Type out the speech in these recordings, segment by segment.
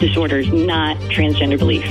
disorders, not transgender beliefs.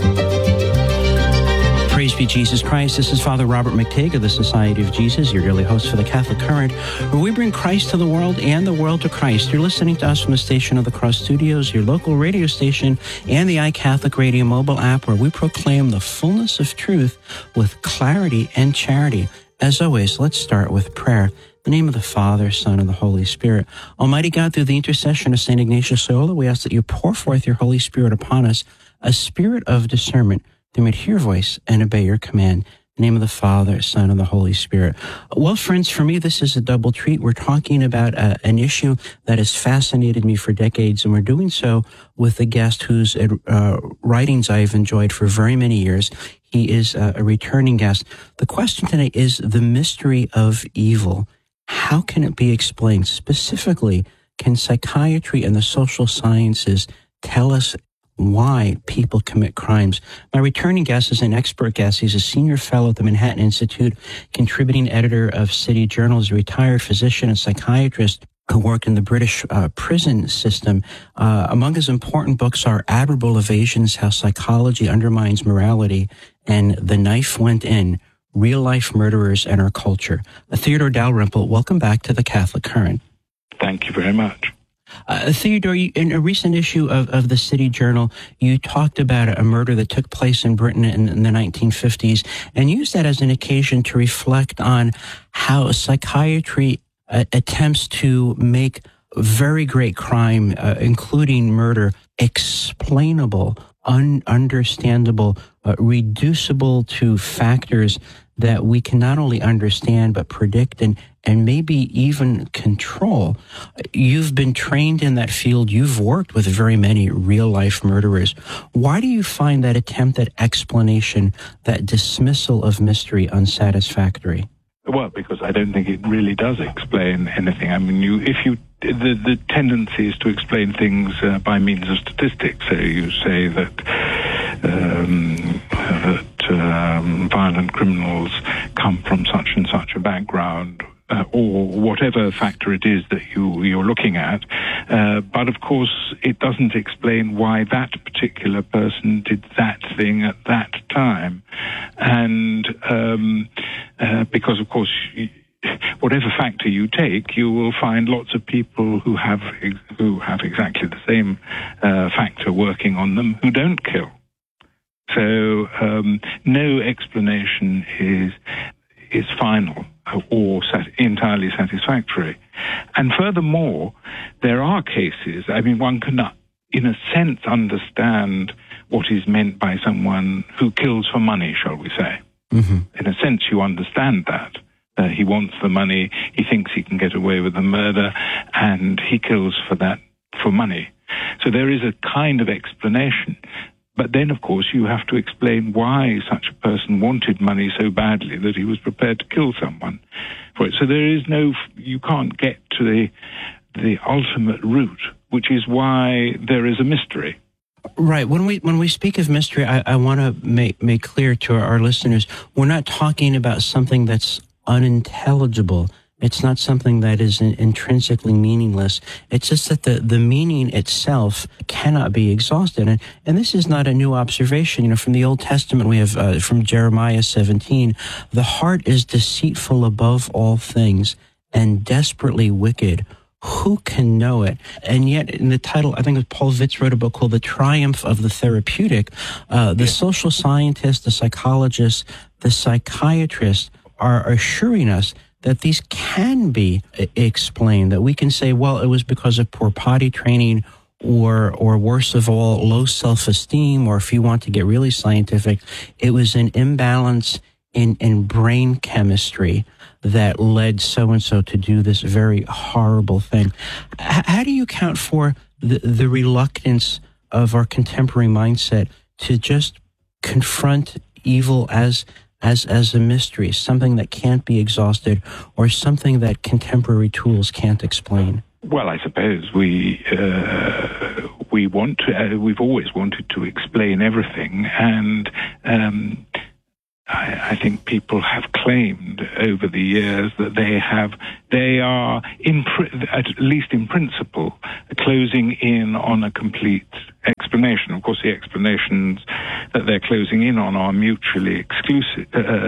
Praise be Jesus Christ. This is Father Robert McTague of the Society of Jesus, your daily host for the Catholic Current, where we bring Christ to the world and the world to Christ. You're listening to us from the Station of the Cross Studios, your local radio station, and the iCatholic Radio mobile app, where we proclaim the fullness of truth with clarity and charity. As always, let's start with prayer. In the name of the Father, Son, and the Holy Spirit. Almighty God, through the intercession of St. Ignatius Loyola, we ask that you pour forth your Holy Spirit upon us, a spirit of discernment, that we may hear your voice and obey your command. In the name of the Father, Son, and the Holy Spirit. Well, friends, for me, this is a double treat. We're talking about an issue that has fascinated me for decades, and we're doing so with a guest whose writings I've enjoyed for very many years. He is a returning guest. The question today is the mystery of evil. How can it be explained? Specifically, can psychiatry and the social sciences tell us why people commit crimes? My returning guest is an expert guest. He's a senior fellow at the Manhattan Institute, contributing editor of City Journal, is a retired physician and psychiatrist who worked in the British prison system. Among his important books are Admirable Evasions, How Psychology Undermines Morality, and The Knife Went In, Real-Life Murderers and Our Culture. Theodore Dalrymple, welcome back to the Catholic Current. Thank you very much. Theodore, in a recent issue of the City Journal, you talked about a murder that took place in Britain in the 1950s and used that as an occasion to reflect on how psychiatry attempts to make very great crime, including murder, explainable, understandable, reducible to factors that we can not only understand but predict and maybe even control. You've been trained in that field. You've worked with very many real-life murderers. Why do you find that attempt at explanation, that dismissal of mystery, unsatisfactory? Well, because I don't think it really does explain anything. I mean, the tendency is to explain things by means of statistics. So you say that violent criminals come from such and such a background, or whatever factor it is that you're looking at. But of course, it doesn't explain why that particular person did that thing at that time. And because, of course, whatever factor you take, you will find lots of people who have exactly the same factor working on them who don't kill. So no explanation is final or entirely satisfactory. And furthermore, there are cases, I mean, one can, in a sense, understand what is meant by someone who kills for money, shall we say. Mm-hmm. In a sense, you understand that. He wants the money, he thinks he can get away with the murder, and he kills for money. So there is a kind of explanation. But then, of course, you have to explain why such a person wanted money so badly that he was prepared to kill someone for it. So you can't get to the ultimate root, which is why there is a mystery. Right. When we speak of mystery, I want to make clear to our listeners, we're not talking about something that's unintelligible. It's not something that is intrinsically meaningless. It's just that the meaning itself cannot be exhausted. And this is not a new observation. From the Old Testament, we have from Jeremiah 17, the heart is deceitful above all things and desperately wicked. Who can know it? And yet, in the title, I think Paul Vitz wrote a book called The Triumph of the Therapeutic. The social scientists, the psychologists, the psychiatrists are assuring us that these can be explained, that we can say, well, it was because of poor potty training or worse of all, low self-esteem, or if you want to get really scientific, it was an imbalance in brain chemistry that led so-and-so to do this very horrible thing. How do you account for the reluctance of our contemporary mindset to just confront evil as a mystery, something that can't be exhausted, or something that contemporary tools can't explain? Well, I suppose we've always wanted to explain everything, and I think people have claimed over the years that they are, at least in principle, closing in on a complete explanation. explanation. Of course, the explanations that they're closing in on are mutually exclusive,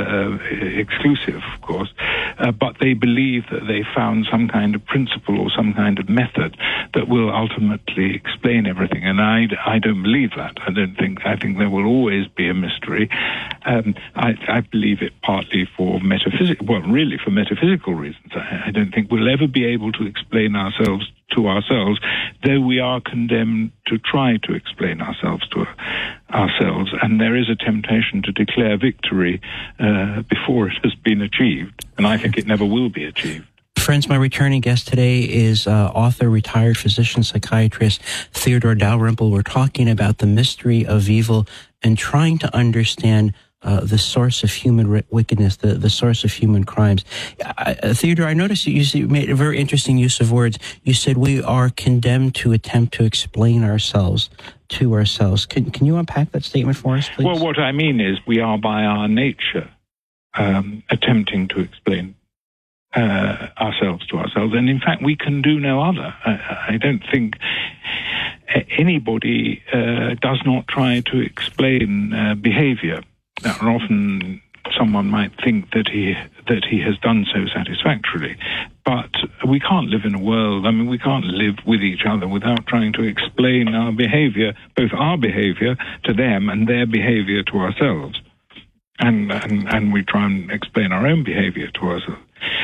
of course, but they believe that they found some kind of principle or some kind of method that will ultimately explain everything. And I don't believe that. I think there will always be a mystery. I believe it partly for metaphysical reasons. I don't think we'll ever be able to explain ourselves to ourselves, though we are condemned to try to explain ourselves to ourselves. And there is a temptation to declare victory before it has been achieved. And I think it never will be achieved. Friends, my returning guest today is author, retired physician, psychiatrist Theodore Dalrymple. We're talking about the mystery of evil and trying to understand the source of human wickedness, the source of human crimes. Theodore, I noticed you made a very interesting use of words. You said we are condemned to attempt to explain ourselves to ourselves. Can you unpack that statement for us, please? Well, what I mean is we are by our nature attempting to explain ourselves to ourselves, and in fact we can do no other. I don't think anybody does not try to explain behavior. Now, often someone might think that he has done so satisfactorily, but we can't live in a world. I mean, we can't live with each other without trying to explain our behavior, both our behavior to them and their behavior to ourselves, and we try and explain our own behavior to ourselves.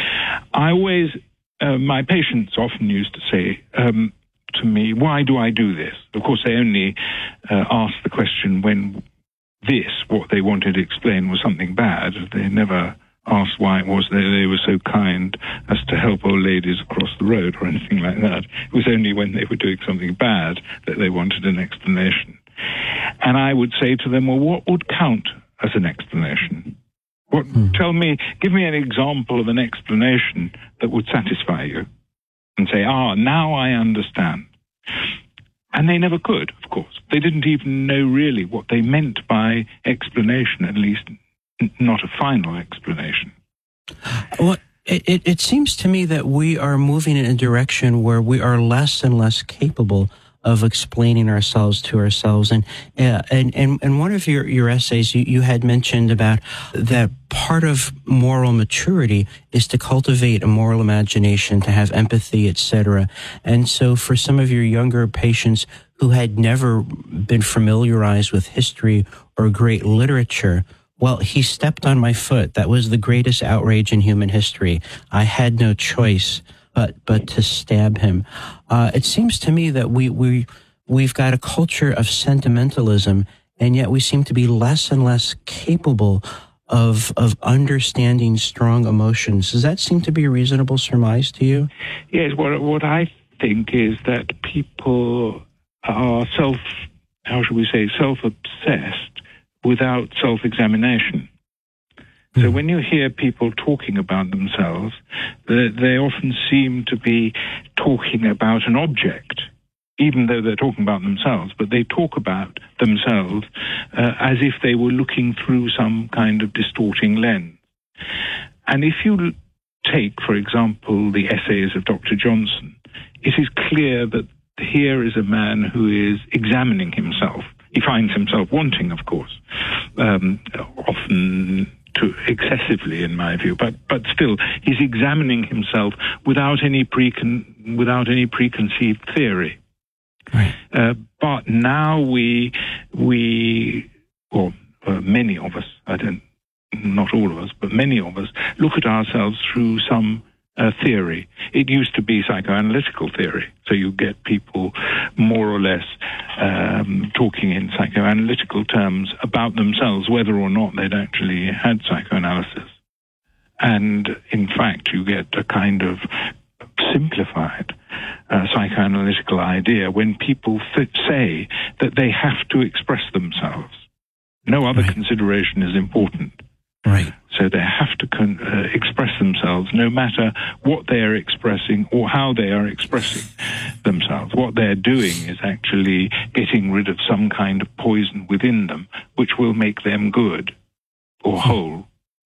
My patients often used to say to me, "Why do I do this?" Of course, they only ask the question when what they wanted to explain was something bad. They never asked why it was they were so kind as to help old ladies across the road or anything like that. It was only when they were doing something bad that they wanted an explanation. And I would say to them, well, what would count as an explanation? Give me an example of an explanation that would satisfy you and say, now I understand. And they never could, of course. They didn't even know really what they meant by explanation, at least not a final explanation. Well, it seems to me that we are moving in a direction where we are less and less capable of explaining ourselves to ourselves. And one of your essays, you had mentioned about that part of moral maturity is to cultivate a moral imagination, to have empathy, etc. And so for some of your younger patients who had never been familiarized with history or great literature, well, he stepped on my foot. That was the greatest outrage in human history. I had no choice but to stab him. It seems to me that we've got a culture of sentimentalism, and yet we seem to be less and less capable of understanding strong emotions. Does that seem to be a reasonable surmise to you? Yes, what I think is that people are self-obsessed without self-examination. So when you hear people talking about themselves, they often seem to be talking about an object, even though they're talking about themselves, but they talk about themselves as if they were looking through some kind of distorting lens. And if you take, for example, the essays of Dr. Johnson, it is clear that here is a man who is examining himself. He finds himself wanting, of course, often too excessively, in my view, but still, he's examining himself without any preconceived theory. Right. But now many of us, not all of us, but many of us, look at ourselves through some theory. It used to be psychoanalytical theory, so you get people more or less talking in psychoanalytical terms about themselves, whether or not they'd actually had psychoanalysis. And in fact, you get a kind of simplified psychoanalytical idea when people say that they have to express themselves. No other consideration is important. Right. So they have to express themselves no matter what they are expressing or how they are expressing themselves. What they're doing is actually getting rid of some kind of poison within them, which will make them good or whole.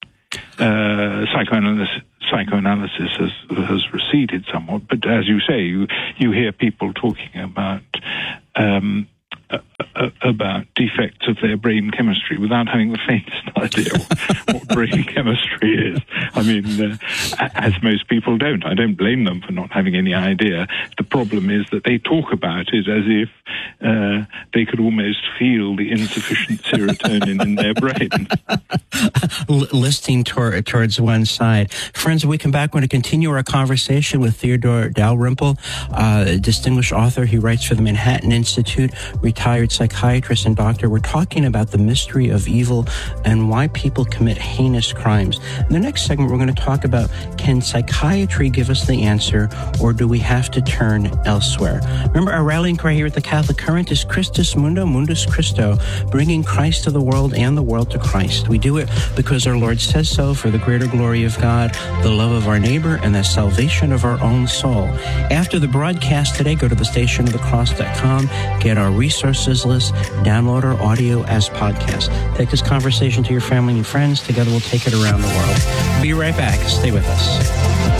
Psychoanalysis has receded somewhat, but as you say, you hear people talking about about defects of their brain chemistry without having the faintest idea what brain chemistry is. I mean, as most people don't. I don't blame them for not having any idea. The problem is that they talk about it as if they could almost feel the insufficient serotonin in their brain. Listing towards one side. Friends, when we come back, we're going to continue our conversation with Theodore Dalrymple, a distinguished author. He writes for the Manhattan Institute, retired psychiatrist and doctor. We're talking about the mystery of evil and why people commit heinous crimes. In the next segment, we're going to talk about, can psychiatry give us the answer, or do we have to turn elsewhere? Remember, our rallying cry here at the Catholic Current is Christus Mundo, Mundus Christo, bringing Christ to the world and the world to Christ. We do it because our Lord says so, for the greater glory of God, the love of our neighbor, and the salvation of our own soul. After the broadcast today, go to thestationofthecross.com, get our resources list, download our audio as podcast. Take this conversation to your family and friends. Together we'll take it around the world. Be right back. Stay with us.